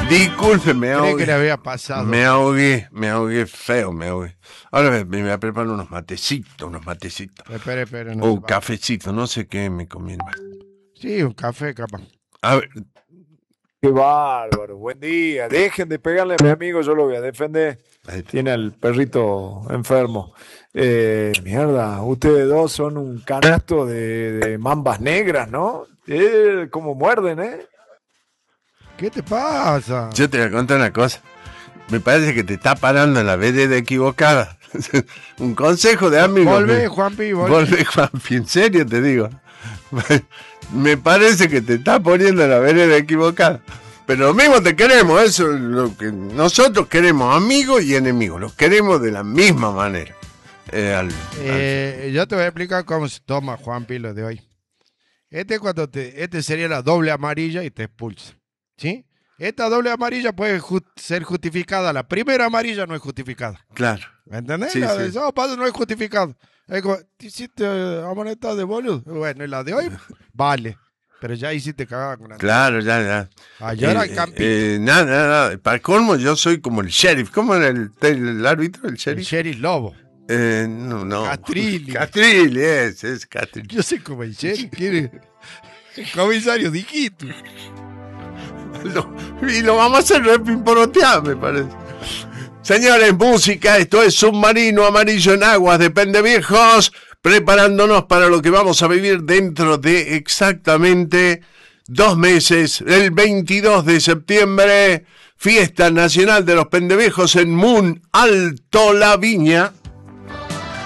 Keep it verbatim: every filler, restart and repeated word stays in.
Disculpe, me Creí ahogué. que le había pasado. Me ahogué, me ahogué feo, me ahogué. Ahora me, me voy a preparar unos matecitos, unos matecitos. Espere, espere. No O se un va. cafecito, no sé qué me conviene más. Sí, un café, capaz. A ver, Qué bárbaro, buen día. Dejen de pegarle a mi amigo, yo lo voy a defender. ahí está. Tiene al perrito enfermo. Eh, mierda, ustedes dos son un canasto de, de mambas negras, ¿no? Eh, como muerden, ¿eh? ¿Qué te pasa? Yo te voy a contar una cosa. Me parece que te está parando en la vereda equivocada. Un consejo de amigo. Volvé, Juanpi, volvé. Volvé, Juanpi, en serio te digo. Me parece que te está poniendo en la vereda equivocada. Pero lo mismo te queremos, eso es lo que nosotros queremos, amigos y enemigos. Los queremos de la misma manera. Eh, al- Eh, yo te voy a explicar cómo se toma, Juanpi, lo de hoy. Este cuando te, este sería la doble amarilla y te expulsa. ¿Sí? Esta doble amarilla puede ju- ser justificada. La primera amarilla no es justificada. al- claro. ¿Me entendés? Sí, la sí. de sábado pasado no es justificado. Es como, ¿te hiciste eh, amonestado de boludo? Bueno, y la de hoy, vale. Pero ya hiciste cagada con la... Claro, ya, ya. Ayer Eh, al campito. eh, nada, nada, nada. Para colmo, yo soy como el sheriff. ¿Cómo era el, el árbitro? El el sheriff. sheriff Lobo. Eh, no, no. Castrilli. Castrilli, es, es Castrilli. Yo soy como el sheriff. ¿Quiere? El comisario Dijito. Lo- y lo vamos a hacer repimporotear, me parece. Señores, música, esto es Submarino Amarillo en Aguas de Pendeviejos, preparándonos para lo que vamos a vivir dentro de exactamente dos meses, el veintidós de septiembre, Fiesta Nacional de los Pendeviejos en Moon Alto La Viña.